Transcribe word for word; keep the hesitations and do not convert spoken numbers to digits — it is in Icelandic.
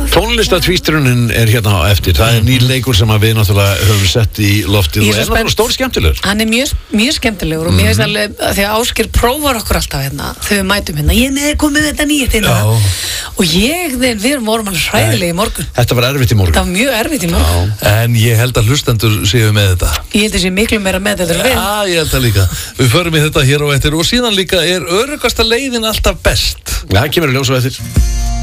Tónlistatvístrunin er hérna á eftir. Það er nýr leikur sem að við náttúrulega höfum sett í loftið og er náttúrulega stór skemmtilegur. Hann er mjög, mjög skemmtilegur og mér finnst alveg að því að Ásgeir prófar okkur alltaf hérna þegar við mætum hérna, ég neði komið þetta nýtt hérna og ég, þegar við vorum alveg hræðilega í morgun. Þetta var erfitt í morgun. Þetta var mjög erfitt í morgun. Já. En ég held að hlustendur séu með þetta. Ég held að sé miklu meira með þetta við. Já, ég held að líka. Við förum í þetta hér á eftir og síðan líka er öruggasta leiðin alltaf best. Já, það kemur í ljós á eftir.